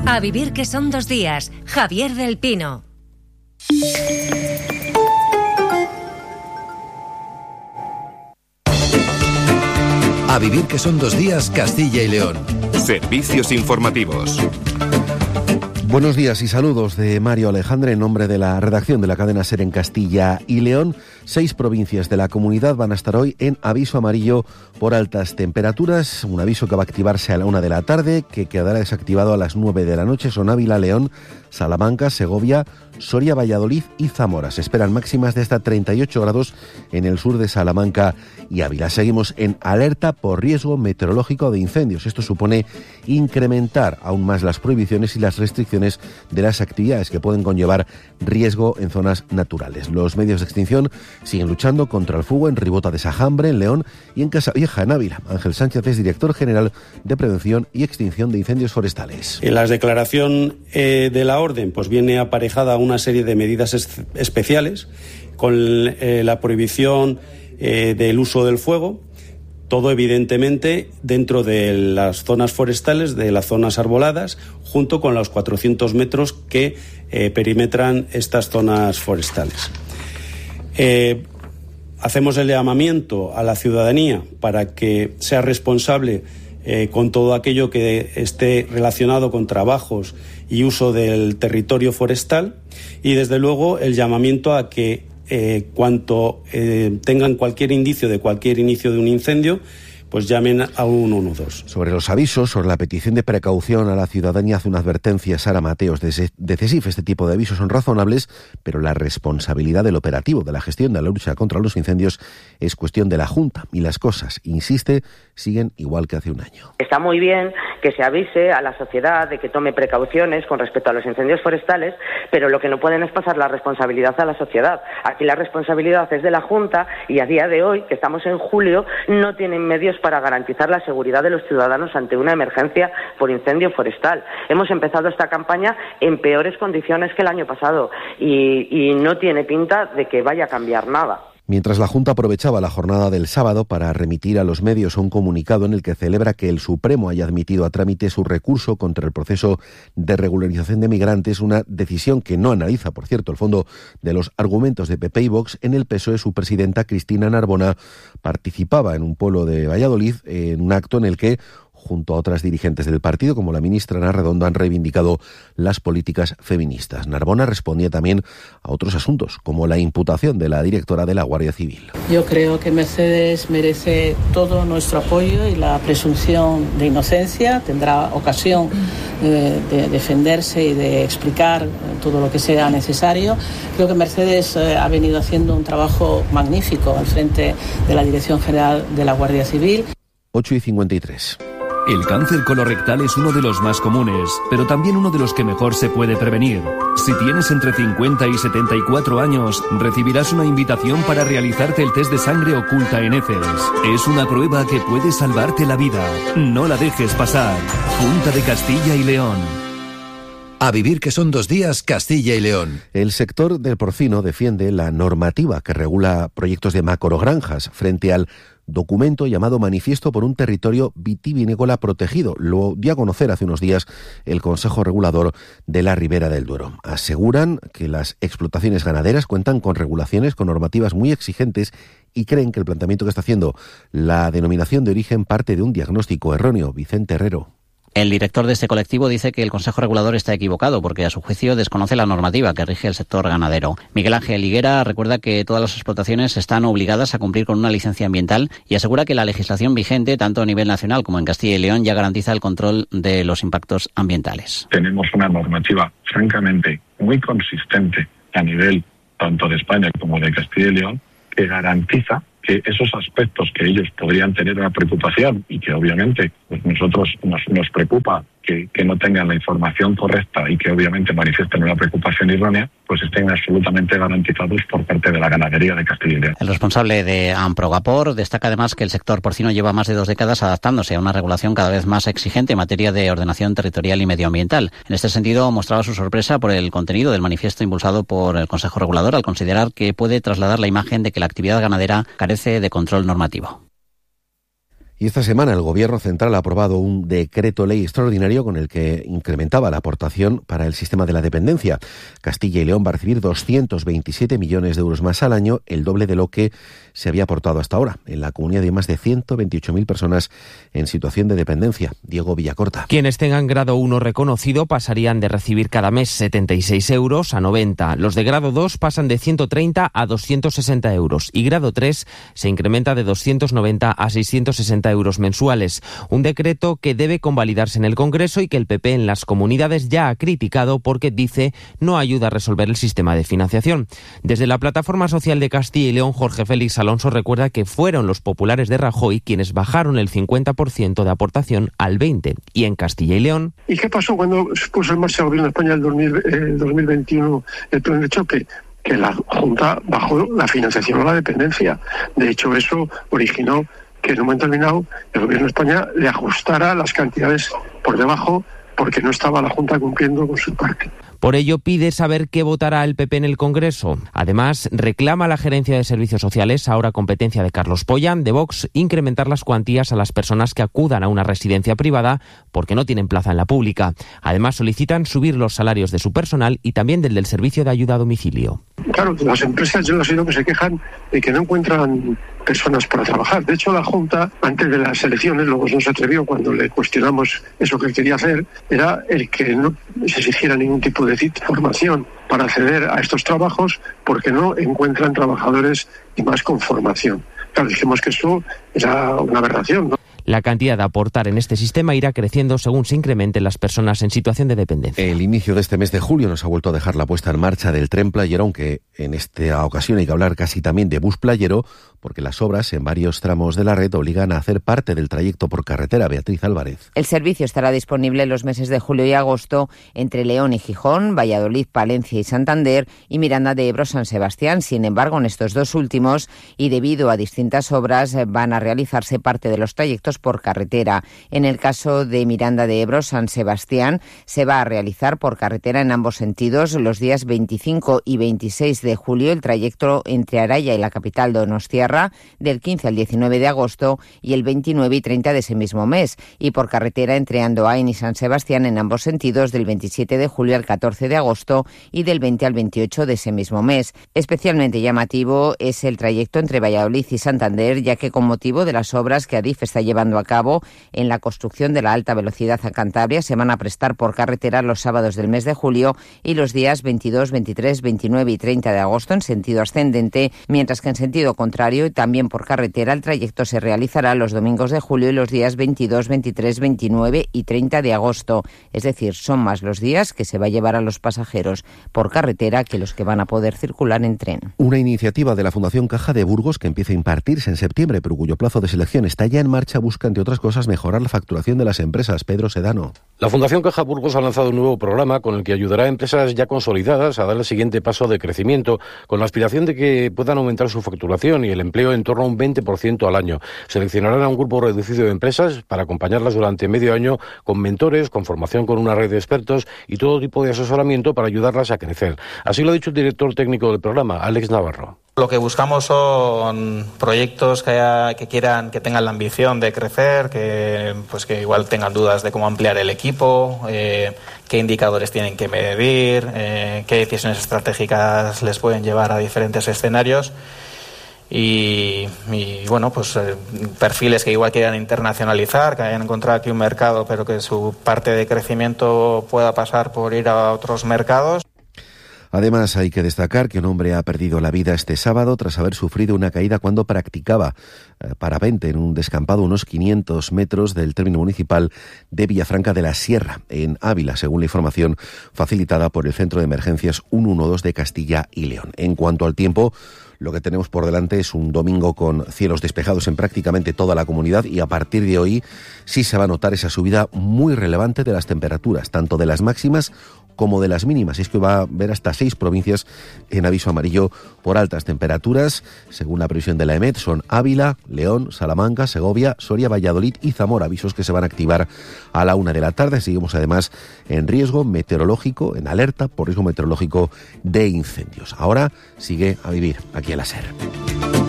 A vivir que son 2 días. Javier del Pino. A vivir que son 2 días, Castilla y León. Servicios informativos. Buenos días y saludos de Mario Alejandre en nombre de la redacción de la cadena SER en Castilla y León. 6 provincias de la comunidad van a estar hoy en aviso amarillo por altas temperaturas. Un aviso que va a activarse a la 1 de la tarde, que quedará desactivado a las 9 de la noche. Son Ávila, León, Salamanca, Segovia, Soria, Valladolid y Zamora. Se esperan máximas de hasta 38 grados en el sur de Salamanca y Ávila. Seguimos en alerta por riesgo meteorológico de incendios. Esto supone incrementar aún más las prohibiciones y las restricciones de las actividades que pueden conllevar riesgo en zonas naturales. Los medios de extinción siguen luchando contra el fuego en Ribota de Sajambre, en León, y en Casavieja, en Ávila. Ángel Sánchez es director general de Prevención y Extinción de Incendios Forestales. En la declaración de la orden pues viene aparejada una serie de medidas especiales con la prohibición del uso del fuego, todo evidentemente dentro de las zonas forestales, de las zonas arboladas, junto con los 400 metros que perimetran estas zonas forestales. Hacemos el llamamiento a la ciudadanía para que sea responsable con todo aquello que esté relacionado con trabajos y uso del territorio forestal, y desde luego el llamamiento a que cuanto tengan cualquier indicio de un incendio, pues llamen a 112. Sobre los avisos, sobre la petición de precaución a la ciudadanía, hace una advertencia Sara Mateos de CESIF. Este tipo de avisos son razonables, pero la responsabilidad del operativo, de la gestión de la lucha contra los incendios, es cuestión de la Junta. Y las cosas, insiste, siguen igual que hace un año. Está muy bien que se avise a la sociedad de que tome precauciones con respecto a los incendios forestales, pero lo que no pueden es pasar la responsabilidad a la sociedad. Aquí la responsabilidad es de la Junta, y a día de hoy, que estamos en julio, no tienen medios para garantizar la seguridad de los ciudadanos ante una emergencia por incendio forestal. Hemos empezado esta campaña en peores condiciones que el año pasado y no tiene pinta de que vaya a cambiar nada. Mientras la Junta aprovechaba la jornada del sábado para remitir a los medios un comunicado en el que celebra que el Supremo haya admitido a trámite su recurso contra el proceso de regularización de migrantes, una decisión que no analiza, por cierto, el fondo de los argumentos de PP y Vox. En el PSOE, su presidenta, Cristina Narbona, participaba en un pueblo de Valladolid en un acto en el que, junto a otras dirigentes del partido, como la ministra Ana Redondo, han reivindicado las políticas feministas. Narbona respondía también a otros asuntos, como la imputación de la directora de la Guardia Civil. Yo creo que Mercedes merece todo nuestro apoyo y la presunción de inocencia. Tendrá ocasión de defenderse y de explicar todo lo que sea necesario. Creo que Mercedes ha venido haciendo un trabajo magnífico al frente de la Dirección General de la Guardia Civil. 8:53. El cáncer colorectal es uno de los más comunes, pero también uno de los que mejor se puede prevenir. Si tienes entre 50 y 74 años, recibirás una invitación para realizarte el test de sangre oculta en heces. Es una prueba que puede salvarte la vida. No la dejes pasar. Junta de Castilla y León. A vivir que son 2 días, Castilla y León. El sector del porcino defiende la normativa que regula proyectos de macrogranjas frente al documento llamado Manifiesto por un territorio vitivinícola protegido. Lo dio a conocer hace unos días el Consejo Regulador de la Ribera del Duero. Aseguran que las explotaciones ganaderas cuentan con regulaciones, con normativas muy exigentes, y creen que el planteamiento que está haciendo la denominación de origen parte de un diagnóstico erróneo. Vicente Herrero. El director de este colectivo dice que el Consejo Regulador está equivocado porque, a su juicio, desconoce la normativa que rige el sector ganadero. Miguel Ángel Higuera recuerda que todas las explotaciones están obligadas a cumplir con una licencia ambiental y asegura que la legislación vigente, tanto a nivel nacional como en Castilla y León, ya garantiza el control de los impactos ambientales. Tenemos una normativa, francamente, muy consistente a nivel tanto de España como de Castilla y León, que garantiza que esos aspectos que ellos podrían tener una preocupación y que obviamente pues nosotros nos preocupa que no tengan la información correcta y que obviamente manifiesten una preocupación errónea, pues estén absolutamente garantizados por parte de la ganadería de Castilla y León. El responsable de Amprogapor destaca además que el sector porcino lleva más de 2 décadas adaptándose a una regulación cada vez más exigente en materia de ordenación territorial y medioambiental. En este sentido, mostraba su sorpresa por el contenido del manifiesto impulsado por el Consejo Regulador, al considerar que puede trasladar la imagen de que la actividad ganadera carece de control normativo. Y esta semana el Gobierno Central ha aprobado un decreto ley extraordinario con el que incrementaba la aportación para el sistema de la dependencia. Castilla y León va a recibir 227 millones de euros más al año, el doble de lo que se había aportado hasta ahora. En la comunidad hay más de 128.000 personas en situación de dependencia. Diego Villacorta. Quienes tengan grado 1 reconocido pasarían de recibir cada mes 76 euros a 90. Los de grado 2 pasan de 130 a 260 euros y grado 3 se incrementa de 290 a 660 euros mensuales. Un decreto que debe convalidarse en el Congreso y que el PP en las comunidades ya ha criticado porque dice no ayuda a resolver el sistema de financiación. Desde la Plataforma Social de Castilla y León, Jorge Félix Alonso recuerda que fueron los populares de Rajoy quienes bajaron el 50% de aportación al 20%. Y en Castilla y León... ¿Y qué pasó cuando se puso en marcha el Gobierno de España el 2021 el plan de choque? Que la Junta bajó la financiación a la dependencia. De hecho, eso originó que en un momento determinado el Gobierno de España le ajustara las cantidades por debajo porque no estaba la Junta cumpliendo con su parte. Por ello pide saber qué votará el PP en el Congreso. Además, reclama a la Gerencia de Servicios Sociales, ahora competencia de Carlos Pollán, de Vox, incrementar las cuantías a las personas que acudan a una residencia privada porque no tienen plaza en la pública. Además, solicitan subir los salarios de su personal y también del servicio de ayuda a domicilio. Claro, las empresas yo las he oído que se quejan de que no encuentran personas para trabajar. De hecho, la Junta, antes de las elecciones, luego no se atrevió cuando le cuestionamos eso que quería hacer, era el que no se exigiera ningún tipo de formación para acceder a estos trabajos porque no encuentran trabajadores y más con formación. Claro, dijimos que eso era una aberración, ¿no? La cantidad de aportar en este sistema irá creciendo según se incrementen las personas en situación de dependencia. El inicio de este mes de julio nos ha vuelto a dejar la puesta en marcha del tren playero, aunque en esta ocasión hay que hablar casi también de bus playero, porque las obras en varios tramos de la red obligan a hacer parte del trayecto por carretera. Beatriz Álvarez. El servicio estará disponible en los meses de julio y agosto entre León y Gijón, Valladolid, Palencia y Santander y Miranda de Ebro, San Sebastián. Sin embargo, en estos dos últimos y debido a distintas obras van a realizarse parte de los trayectos por carretera. En el caso de Miranda de Ebro, San Sebastián, se va a realizar por carretera en ambos sentidos los días 25 y 26 de julio el trayecto entre Araya y la capital donostiarra, del 15 al 19 de agosto y el 29 y 30 de ese mismo mes, y por carretera entre Andoain y San Sebastián en ambos sentidos del 27 de julio al 14 de agosto y del 20 al 28 de ese mismo mes. Especialmente llamativo es el trayecto entre Valladolid y Santander, ya que con motivo de las obras que Adif está llevando a cabo en la construcción de la alta velocidad a Cantabria se van a prestar por carretera los sábados del mes de julio y los días 22, 23, 29 y 30 de agosto en sentido ascendente, mientras que en sentido contrario y también por carretera el trayecto se realizará los domingos de julio y los días 22, 23, 29 y 30 de agosto. Es decir, son más los días que se va a llevar a los pasajeros por carretera que los que van a poder circular en tren. Una iniciativa de la Fundación Caja de Burgos que empieza a impartirse en septiembre, pero cuyo plazo de selección está ya en marcha, busca, entre otras cosas, mejorar la facturación de las empresas. Pedro Sedano. La Fundación Caja Burgos ha lanzado un nuevo programa con el que ayudará a empresas ya consolidadas a dar el siguiente paso de crecimiento, con la aspiración de que puedan aumentar su facturación y el empleo en torno a un 20% al año. Seleccionarán a un grupo reducido de empresas para acompañarlas durante medio año con mentores, con formación con una red de expertos y todo tipo de asesoramiento para ayudarlas a crecer. Así lo ha dicho el director técnico del programa, Alex Navarro. Lo que buscamos son proyectos que tengan la ambición de crecer, que igual tengan dudas de cómo ampliar el equipo, qué indicadores tienen que medir, qué decisiones estratégicas les pueden llevar a diferentes escenarios. Y perfiles que igual quieran internacionalizar, que hayan encontrado aquí un mercado, pero que su parte de crecimiento pueda pasar por ir a otros mercados. Además, hay que destacar que un hombre ha perdido la vida este sábado tras haber sufrido una caída cuando practicaba parapente en un descampado a unos 500 metros del término municipal de Villafranca de la Sierra, en Ávila, según la información facilitada por el Centro de Emergencias 112 de Castilla y León. En cuanto al tiempo, lo que tenemos por delante es un domingo con cielos despejados en prácticamente toda la comunidad y a partir de hoy sí se va a notar esa subida muy relevante de las temperaturas, tanto de las máximas como de las mínimas. Y es que va a haber hasta 6 provincias en aviso amarillo por altas temperaturas. Según la previsión de la EMET, son Ávila, León, Salamanca, Segovia, Soria, Valladolid y Zamora. Avisos que se van a activar a la 1 de la tarde. Seguimos además en riesgo meteorológico, en alerta por riesgo meteorológico de incendios. Ahora sigue a vivir aquí en la SER.